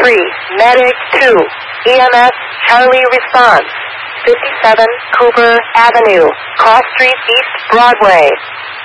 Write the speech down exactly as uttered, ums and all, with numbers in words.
three, Medic two, E M S Charlie response, fifty-seven Cooper Avenue, Cross Street East Broadway.